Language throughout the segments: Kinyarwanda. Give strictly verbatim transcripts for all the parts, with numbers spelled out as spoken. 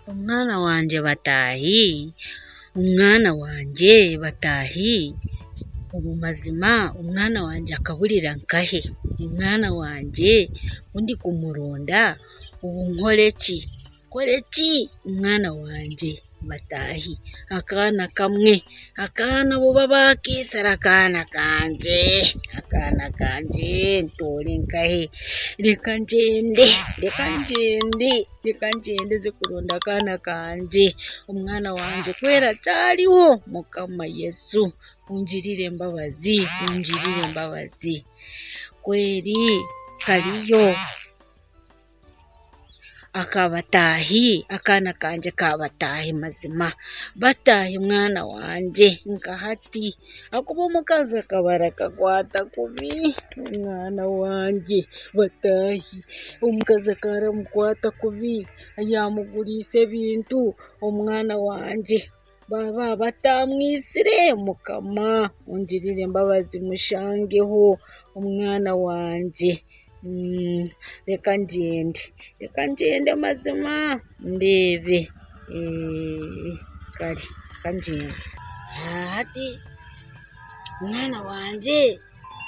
umwana wanje batahi umwana wanje batahi ubu mazima umwana wanje akaburira nkahe umwana wanje undi kumuronda ubu nkoreki koreki umwana wanje batahi akana kamwe akana bo babakisara akana kanje akana kanje ntore nkahe reka ngende reka ngende reka ngende zikuronda akana kanje umwana wanje kwera cyariho mukama Yesu unjirire mbabazi unjirire mbabazi kweri kariyo akabatahi akana kanje kabatahi mazima batahi mwana wanje nkahati akuba mukazi akabara kakwata kubi mwana wanje batahi umukazi akaramukwata kubi yamugurise bintu umwana wanje baba batamwisire mukama unjirire mbabazi mushangeho umwana wanje Mm, reka ngende reka ngende mazima ndebe eh kari reka ngende hati mwana wanje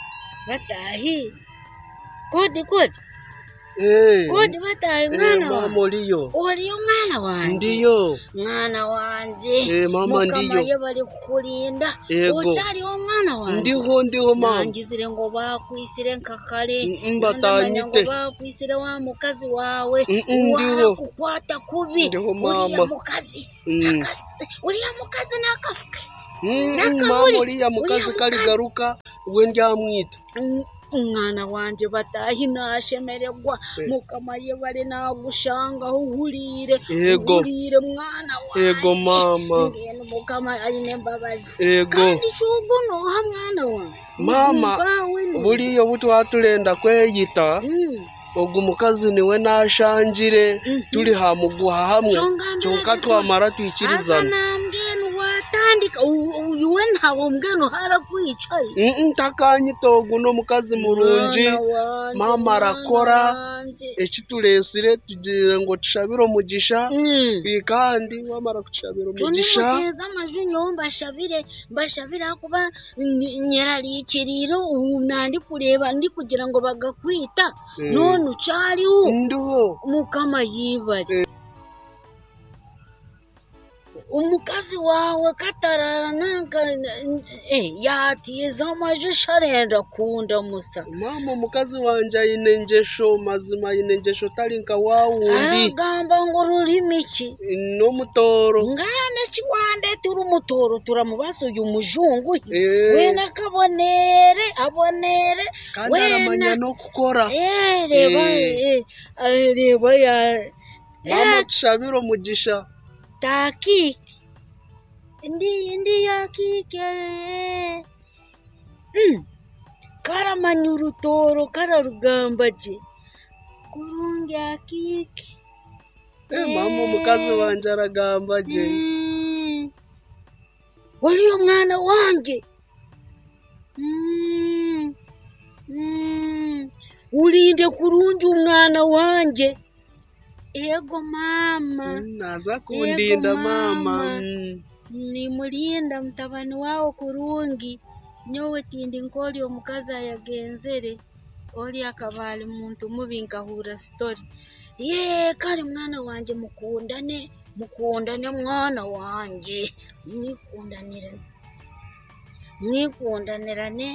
batahi kodi kodi Eh. Kodi batahi mwana wa mama oliyo. Oliyo mwana wanje. Ndiyo. Mwana wanje. Eh mama ndiyo. Mukama ye bali kukulinda. Osali omwana wanje. Ndiho ndiho mama. Nangizire ngo bakwisire nkakale. Mbatanyite. Ngo bakwisire wa mukazi wawe. Ndiho. Kukwata kubi. Ndiho mama. Uriya mukazi. Uriya mukazi nakafuke. Mama uriya mukazi kali garuka we ndyamwita. Umwana wanje batahi nashemererwa mukama ye bari nagushanga uhurire uhurire mwana wanje ego mama ngene mukama ayine mbabazi ego kandi chugu no ha mwana wange mama buriyo butu watulenda kweyita mm. Ogu mukazi niwe nashanjire mm -hmm. Turi hamuguha hamwe cyonka twamara twikirizana tandika uyuwe ntawo mbweno harakwicaye mm takanyitogo no mukazi murunji mama arakora ekituresire tugiye ngo tushabiro mugisha bikandi wamara kushabira mugisha neza amajunyo mbashabire mbashabira kuba nyerari ikiriro nandi kureba ndi kugira ngo bagakwita none ucari u nduho mukama yibare umukazi wawe katarara nanka eh yatiza amajusho arenda kunda musa mama umukazi wanje ayinengesho mazima ayinengesho tarinka wawundi agamba ngo rurimiki no mutoro ngane chiwande turi mutoro turamubaso uyu mujungu wena kabonere abonere wena no kukora eh reba eh reba ya mama tushabiro mugisha taki ndi ndi ya kike mm. Karamanyuru toro kararugambaje kurungi akike eh mama mukazi wanje aragambaje mm. Waliyo mwana wange mm. Mm. Ulinde kurungi umwana wange ego mama naza kundinda mama mm. Ni mulinda mtabani wao kurungi nyowe tindi nkoli omukazi ayagenzere oli akabali muntu mubi nkahura story ye kali mwana wanje mukundane mukundane mwana wanje mwikundanire mwikundanirane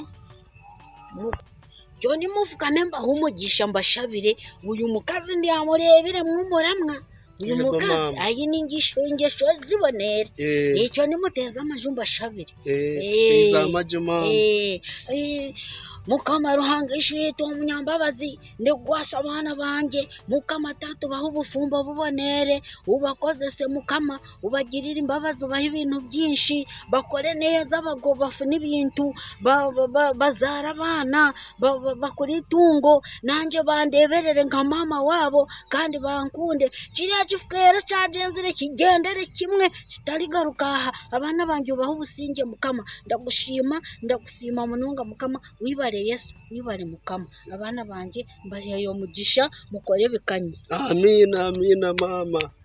Joni mufukame mba humugisha mbashabire uyu mukazi ndi amurebire mwumuramwa uyu mukazi ayiningisho ingesho zibonere icyo ni muteza amajumba shabire eh teza amajuma eh mukama ruhanga ishito umunyambabazi ndegwasa abana bange mukama tatu baho ubufumba bubonere ubakoze se mukama ubagirira imbabazi ubaha ibintu byinshi bakore neza bagobafu n'ibintu bazara abana bakora itungo nanje bandeberere nka mama wabo kandi bankunde kiriya gifukera cyagenzere kigendere kimwe kitarigaruka abana bange ubaho ubusinge mukama ndagushima ndagusima mununga mukama wibare Yesu wibare mukama abana banje mbariye yo mugisha mukore bikanye amina amina mama